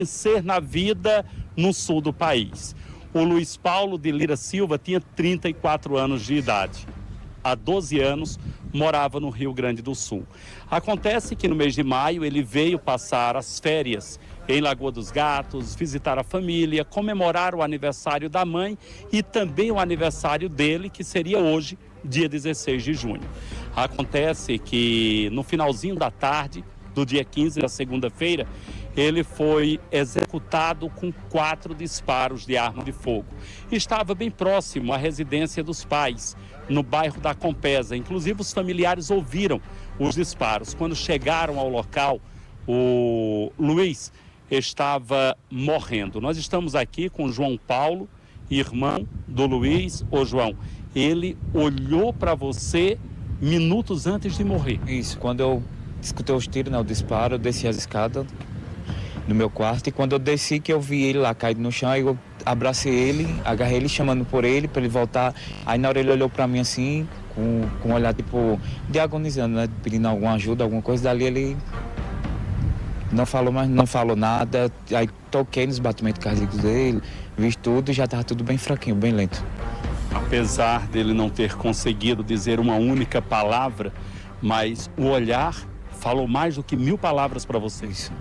ser na vida no sul do país. O Luiz Paulo de Lira Silva tinha 34 anos de idade. Há 12 anos morava no Rio Grande do Sul. Acontece que no mês de maio ele veio passar as férias em Lagoa dos Gatos, visitar a família, comemorar o aniversário da mãe e também o aniversário dele, que seria hoje, dia 16 de junho. Acontece que no finalzinho da tarde do dia 15, na segunda-feira, ele foi executado com 4 disparos de arma de fogo. Estava bem próximo à residência dos pais, no bairro da Compesa. Inclusive, os familiares ouviram os disparos. Quando chegaram ao local, o Luiz estava morrendo. Nós estamos aqui com o João Paulo, irmão do Luiz. Ô, João, ele olhou para você minutos antes de morrer. Isso, quando eu escutei os tiros, o disparo, eu desci as escadas no meu quarto, e quando eu desci, que eu vi ele lá caído no chão, aí eu abracei ele, agarrei ele, chamando por ele, para ele voltar. Aí na hora ele olhou para mim assim, com um olhar tipo de agonizando, né, pedindo alguma ajuda, alguma coisa. Dali ele não falou mais, não falou nada. Aí toquei nos batimentos cardíacos dele, vi tudo e já estava tudo bem fraquinho, bem lento. Apesar dele não ter conseguido dizer uma única palavra, mas o olhar falou mais do que 1000 palavras para vocês.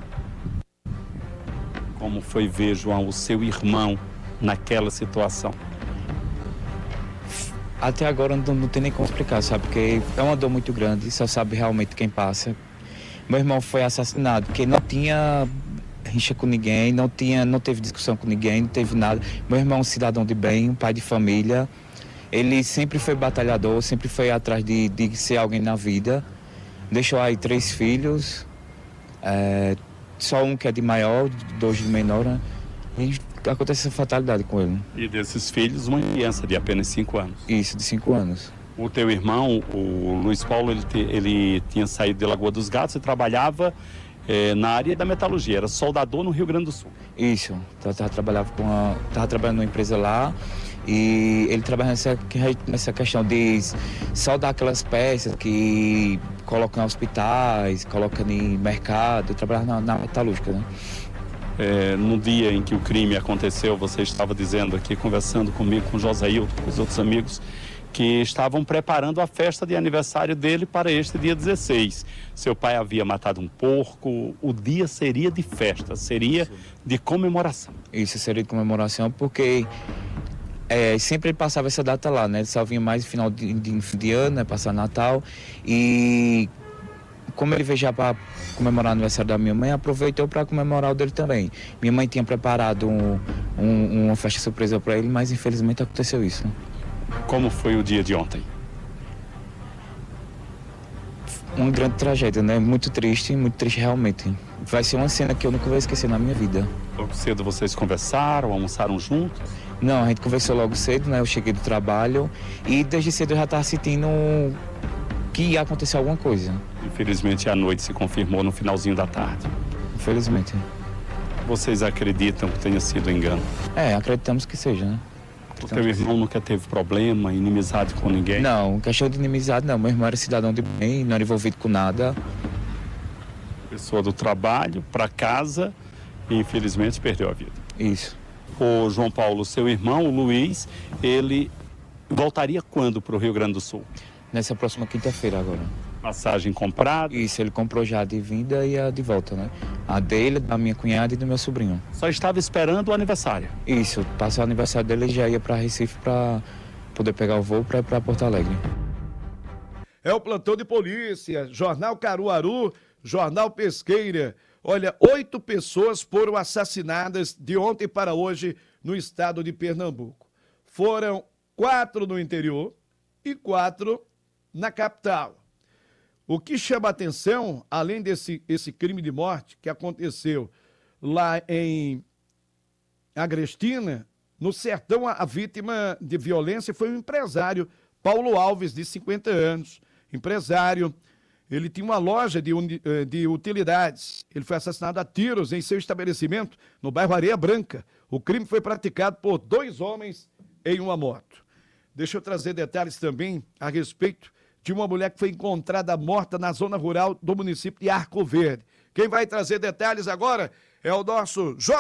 Como foi ver, João, o seu irmão naquela situação? Até agora não tem nem como explicar, sabe? Porque é uma dor muito grande, só sabe realmente quem passa. Meu irmão foi assassinado porque não tinha rixa com ninguém, não teve discussão com ninguém, não teve nada. Meu irmão é um cidadão de bem, um pai de família. Ele sempre foi batalhador, sempre foi atrás de ser alguém na vida. Deixou aí 3 filhos, só um que é de maior, 2 de menor, né? E acontece essa fatalidade com ele. E desses filhos, uma criança de apenas 5 anos. Isso, de 5 anos. O teu irmão, o Luiz Paulo, ele tinha saído de Lagoa dos Gatos e trabalhava na área da metalurgia, era soldador no Rio Grande do Sul. Isso, estava trabalhando numa empresa lá, e ele trabalha nessa questão de soldar aquelas peças que colocam em hospitais, colocam em mercado. Eu trabalhava na metalúrgica, né? No dia em que o crime aconteceu, você estava dizendo aqui, conversando comigo, com o Josailton, com os outros amigos, que estavam preparando a festa de aniversário dele para este dia 16. Seu pai havia matado um porco, o dia seria de festa, seria de comemoração. Isso seria de comemoração, porque sempre ele passava essa data lá, né? Ele só vinha mais no final de ano, né? Passar Natal. E como ele veio já para comemorar o aniversário da minha mãe, aproveitou para comemorar o dele também. Minha mãe tinha preparado uma festa surpresa para ele, mas infelizmente aconteceu isso, né? Como foi o dia de ontem? Uma grande tragédia, né? Muito triste realmente. Vai ser uma cena que eu nunca vou esquecer na minha vida. Logo cedo vocês conversaram, almoçaram juntos? Não, a gente conversou logo cedo, né? Eu cheguei do trabalho e desde cedo eu já estava sentindo que ia acontecer alguma coisa. Infelizmente a noite se confirmou no finalzinho da tarde. Infelizmente. Vocês acreditam que tenha sido engano? Acreditamos que seja, né? O teu irmão nunca teve problema, inimizade com ninguém? Não, questão de inimizade não. Meu irmão era cidadão de bem, não era envolvido com nada. Pessoa do trabalho, para casa e infelizmente perdeu a vida. Isso. O João Paulo, seu irmão, o Luiz, ele voltaria quando para o Rio Grande do Sul? Nessa próxima quinta-feira agora. Passagem comprada? Isso, ele comprou já a de vinda e a de volta, né? A dele, da minha cunhada e do meu sobrinho. Só estava esperando o aniversário? Isso, passou o aniversário dele e já ia para Recife para poder pegar o voo para ir para Porto Alegre. É o plantão de polícia, Jornal Caruaru, Jornal Pesqueira. Olha, 8 pessoas foram assassinadas de ontem para hoje no estado de Pernambuco. Foram 4 no interior e 4 na capital. O que chama a atenção, além esse crime de morte que aconteceu lá em Agrestina, no sertão, a vítima de violência foi o empresário Paulo Alves, de 50 anos. Empresário, ele tinha uma loja de utilidades. Ele foi assassinado a tiros em seu estabelecimento no bairro Areia Branca. O crime foi praticado por 2 homens em uma moto. Deixa eu trazer detalhes também a respeito de uma mulher que foi encontrada morta na zona rural do município de Arco Verde. Quem vai trazer detalhes agora É o nosso